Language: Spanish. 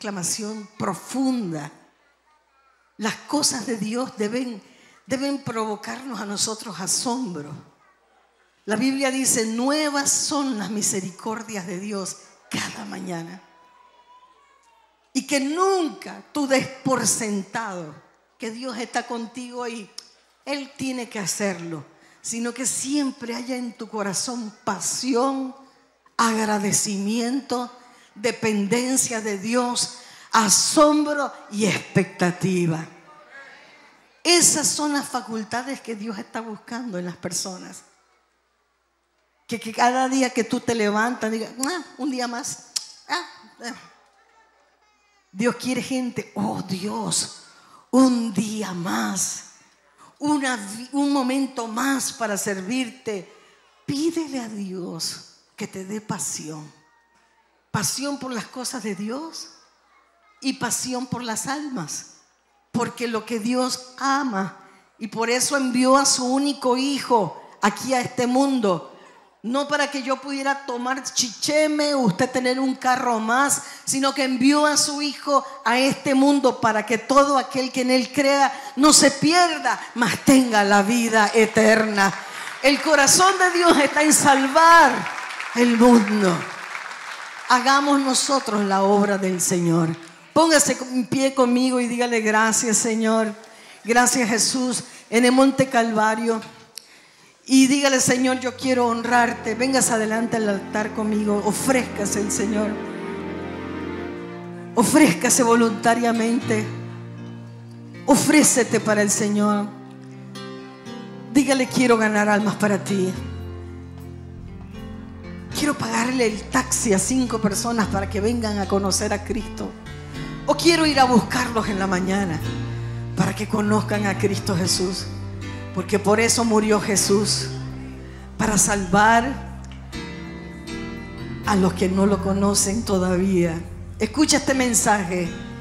exclamación profunda. Las cosas de Dios deben provocarnos a nosotros asombro. La Biblia dice, nuevas son las misericordias de Dios cada mañana. Y que nunca tú des por sentado que Dios está contigo y Él tiene que hacerlo, sino que siempre haya en tu corazón pasión, agradecimiento, dependencia de Dios, asombro y expectativa. Esas son las facultades que Dios está buscando en las personas. Que cada día que tú te levantas digas, un día más. Dios quiere gente, oh Dios, un día más, un momento más para servirte. Pídele a Dios que te dé pasión. Pasión por las cosas de Dios y pasión por las almas. Porque lo que Dios ama, y por eso envió a su único hijo aquí a este mundo, no para que yo pudiera tomar chicheme o usted tener un carro más, sino que envió a su hijo a este mundo para que todo aquel que en él crea no se pierda, mas tenga la vida eterna. El corazón de Dios está en salvar el mundo. Hagamos nosotros la obra del Señor. Póngase en pie conmigo y dígale gracias, Señor. Gracias, Jesús, en el Monte Calvario. Y dígale, Señor, yo quiero honrarte. Vengas adelante al altar conmigo. Ofrézcase el Señor. Ofrézcase voluntariamente. Ofrécete para el Señor. Dígale, quiero ganar almas para ti. Quiero pagarle el taxi a 5 personas para que vengan a conocer a Cristo. O quiero ir a buscarlos en la mañana para que conozcan a Cristo Jesús. Porque por eso murió Jesús, para salvar a los que no lo conocen todavía. Escucha este mensaje.